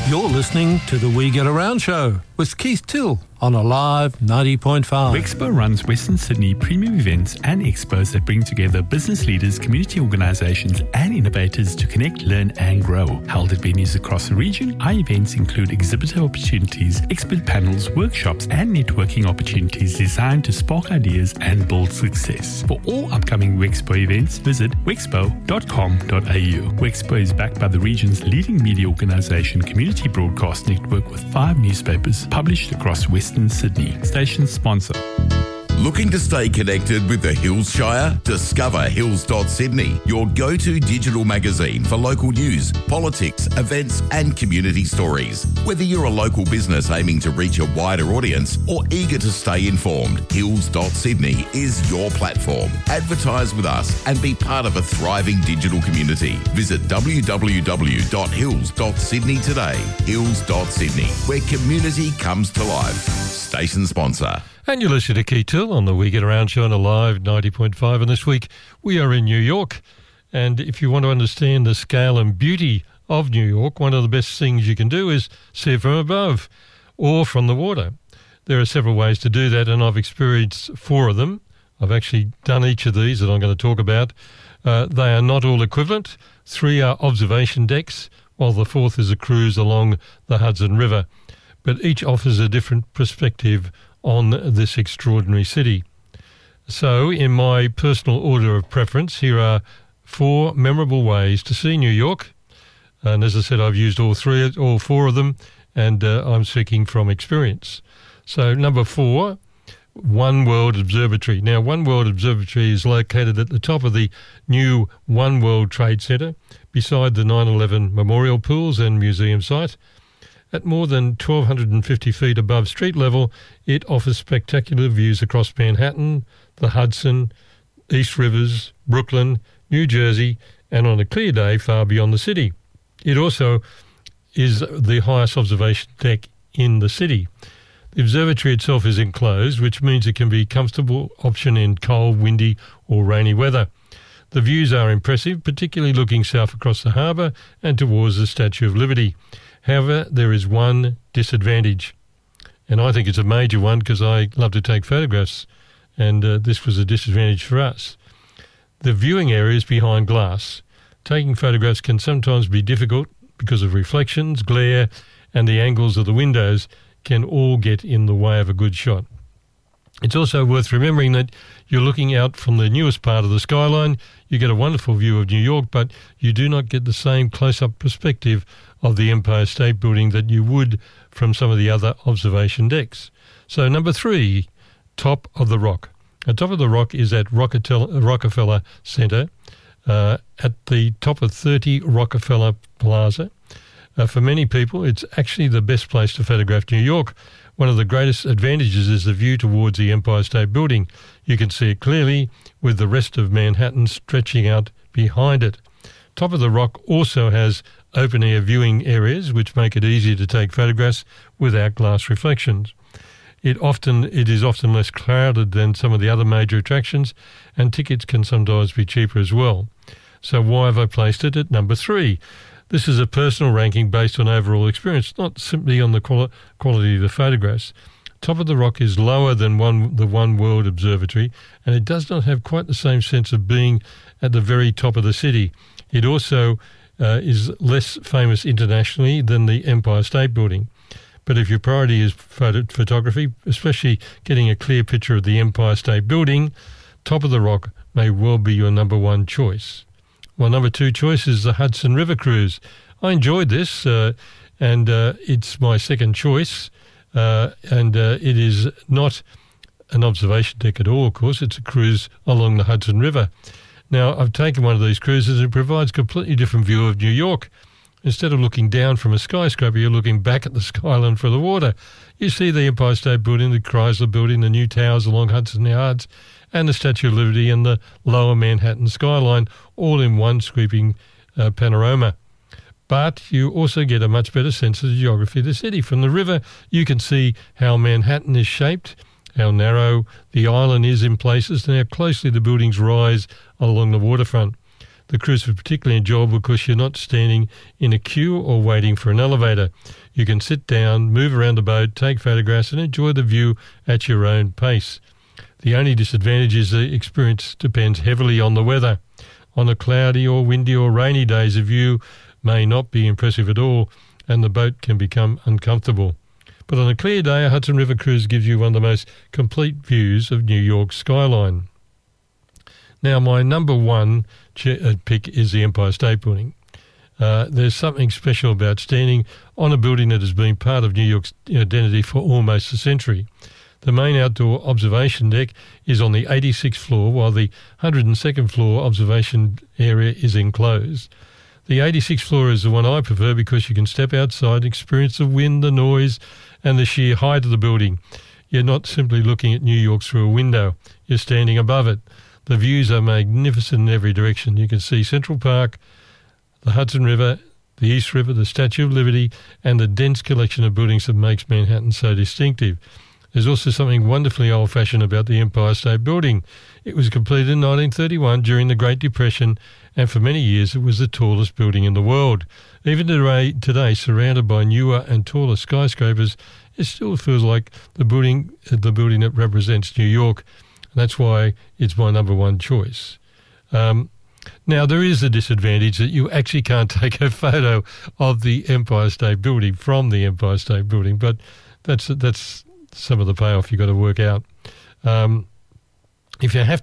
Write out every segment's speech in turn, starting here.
You're listening to the We Get Around show with Keith Till on Alive 90.5. Wexpo runs Western Sydney premium events and expos that bring together business leaders, community organisations and innovators to connect, learn and grow. Held at venues across the region, our events include exhibitor opportunities, expert panels, workshops and networking opportunities designed to spark ideas and build success. For all upcoming Wexpo events, visit wexpo.com.au. Wexpo is backed by the region's leading media organisation, Community Broadcast Network, with 5 newspapers published across Western Sydney. Station sponsor. Looking to stay connected with the Hills Shire? Discover Hills.Sydney, your go-to digital magazine for local news, politics, events and community stories. Whether you're a local business aiming to reach a wider audience or eager to stay informed, Hills.Sydney is your platform. Advertise with us and be part of a thriving digital community. Visit www.hills.sydney today. Hills.Sydney, where community comes to life. Station sponsor. And you're listening to Keith Till on the We Get Around show on Alive 90.5. And this week we are in New York. And if you want to understand the scale and beauty of New York, one of the best things you can do is see it from above or from the water. There are several ways to do that, and I've experienced 4 of them. I've actually done each of these that I'm going to talk about. They are not all equivalent. 3 are observation decks, while the 4th is a cruise along the Hudson River. But each offers a different perspective on this extraordinary city. So, in my personal order of preference, here are 4 memorable ways to see New York. And as I said, I've used all 4 of them, and I'm speaking from experience. So, number 4, One World Observatory. Now, One World Observatory is located at the top of the new One World Trade Center, beside the 9/11 memorial pools and museum site. At more than 1,250 feet above street level, it offers spectacular views across Manhattan, the Hudson, East Rivers, Brooklyn, New Jersey, and on a clear day, far beyond the city. It also is the highest observation deck in the city. The observatory itself is enclosed, which means it can be a comfortable option in cold, windy, or rainy weather. The views are impressive, particularly looking south across the harbour and towards the Statue of Liberty. However, there is one disadvantage, and I think it's a major one because I love to take photographs, and this was a disadvantage for us. The viewing area is behind glass. Taking photographs can sometimes be difficult because of reflections, glare, and the angles of the windows can all get in the way of a good shot. It's also worth remembering that you're looking out from the newest part of the skyline. You get a wonderful view of New York, but you do not get the same close-up perspective of the Empire State Building that you would from some of the other observation decks. So number 3, Top of the Rock. The Top of the Rock is at Rockefeller Center, at the top of 30 Rockefeller Plaza. For many people, it's actually the best place to photograph New York. One of the greatest advantages is the view towards the Empire State Building. You can see it clearly with the rest of Manhattan stretching out behind it. Top of the Rock also has open-air viewing areas which make it easier to take photographs without glass reflections. It is often less crowded than some of the other major attractions, and tickets can sometimes be cheaper as well. So why have I placed it at number 3? This is a personal ranking based on overall experience, not simply on the quality of the photographs. Top of the Rock is lower than the One World Observatory, and it does not have quite the same sense of being at the very top of the city. It also is less famous internationally than the Empire State Building. But if your priority is photography, especially getting a clear picture of the Empire State Building, Top of the Rock may well be your number 1 choice. My number 2 choice is the Hudson River Cruise. I enjoyed this, and it's my second choice, and it is not an observation deck at all, of course. It's a cruise along the Hudson River. Now, I've taken one of these cruises and it provides a completely different view of New York. Instead of looking down from a skyscraper, you're looking back at the skyline from the water. You see the Empire State Building, the Chrysler Building, the new towers along Hudson Yards, and the Statue of Liberty and the lower Manhattan skyline, all in one sweeping panorama. But you also get a much better sense of the geography of the city. From the river, you can see how Manhattan is shaped, how narrow the island is in places, and how closely the buildings rise along the waterfront. The cruise was particularly enjoyable because you're not standing in a queue or waiting for an elevator. You can sit down, move around the boat, take photographs and enjoy the view at your own pace. The only disadvantage is the experience depends heavily on the weather. On a cloudy or windy or rainy days, the view may not be impressive at all and the boat can become uncomfortable. But on a clear day, a Hudson River cruise gives you one of the most complete views of New York's skyline. Now, my number one pick is the Empire State Building. There's something special about standing on a building that has been part of New York's identity for almost a century. The main outdoor observation deck is on the 86th floor, while the 102nd floor observation area is enclosed. The 86th floor is the one I prefer because you can step outside and experience the wind, the noise, and the sheer height of the building. You're not simply looking at New York through a window, you're standing above it. The views are magnificent in every direction. You can see Central Park, the Hudson River, the East River, the Statue of Liberty, and the dense collection of buildings that makes Manhattan so distinctive. There's also something wonderfully old-fashioned about the Empire State Building. It was completed in 1931 during the Great Depression, and for many years it was the tallest building in the world. Even today, surrounded by newer and taller skyscrapers, it still feels like the building that represents New York. That's why it's my number one choice. Now, there is a disadvantage that you actually can't take a photo of the Empire State Building from the Empire State Building, but that's some of the payoff you've got to work out. If you have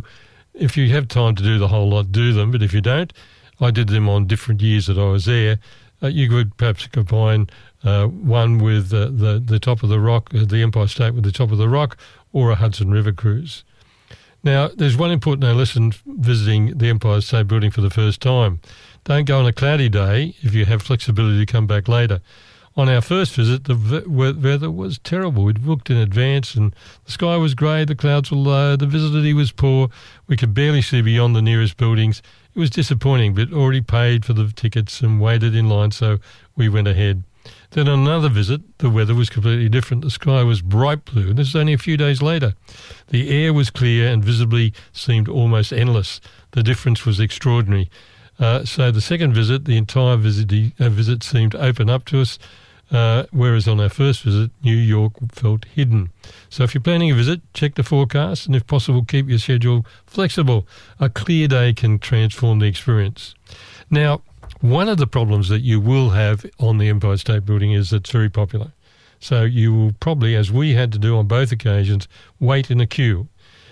time to do the whole lot, do them, but if you don't, I did them on different years that I was there. You could perhaps combine one with the top of the rock, the Empire State with the top of the rock, or a Hudson River cruise. Now, there's one important lesson visiting the Empire State Building for the first time. Don't go on a cloudy day if you have flexibility to come back later. On our first visit, the weather was terrible. We'd booked in advance and the sky was grey, the clouds were low, the visibility was poor. We could barely see beyond the nearest buildings. It was disappointing, but already paid for the tickets and waited in line, so we went ahead. Then on another visit, the weather was completely different. The sky was bright blue, and this is only a few days later. The air was clear and visibly seemed almost endless. The difference was extraordinary. So the second visit, the entire visit seemed to open up to us, whereas on our first visit, New York felt hidden. So if you're planning a visit, check the forecast, and if possible, keep your schedule flexible. A clear day can transform the experience. Now, one of the problems that you will have on the Empire State Building is that it's very popular. So you will probably, as we had to do on both occasions, wait in a queue.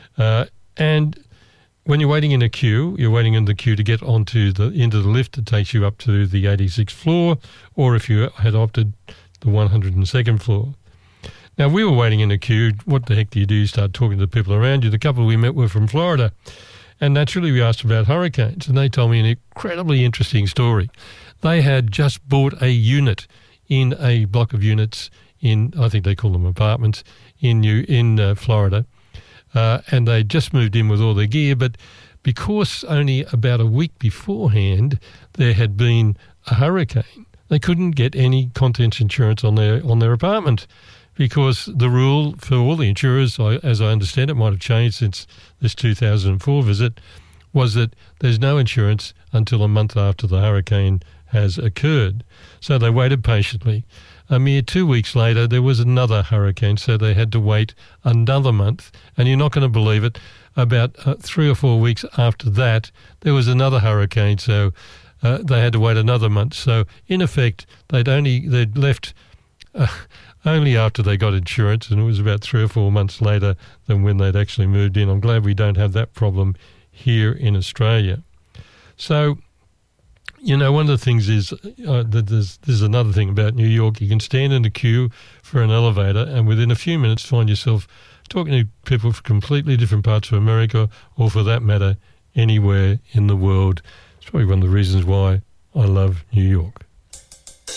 And when you're waiting in a queue, you're waiting in the queue to get into the lift that takes you up to the 86th floor, or if you had opted, the 102nd floor. Now, we were waiting in a queue. What the heck do? You start talking to the people around you. The couple we met were from Florida. And naturally, we asked about hurricanes, and they told me an incredibly interesting story. They had just bought a unit in a block of units in, I think they call them apartments, in Florida, and they just moved in with all their gear. But because only about a week beforehand there had been a hurricane, they couldn't get any contents insurance on their apartment. Because the rule for all the insurers, as I understand it, might have changed since this 2004 visit, was that there's no insurance until a month after the hurricane has occurred. So they waited patiently. A mere 2 weeks later, there was another hurricane, so they had to wait another month. And you're not going to believe it, about 3 or 4 weeks after that, there was another hurricane, so they had to wait another month. So in effect, they'd left only after they got insurance, and it was about 3 or 4 months later than when they'd actually moved in. I'm glad we don't have that problem here in Australia. So, one of the things is that there's another thing about New York. You can stand in a queue for an elevator and within a few minutes find yourself talking to people from completely different parts of America, or for that matter, anywhere in the world. It's probably one of the reasons why I love New York.